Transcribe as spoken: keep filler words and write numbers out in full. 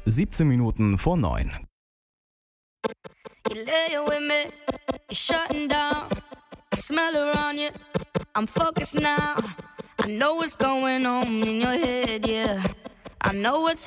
siebzehn Minuten vor neun. You lay with me, you're shutting down. I smell around you, I'm focused now. I know what's going on in your head, yeah. I know what's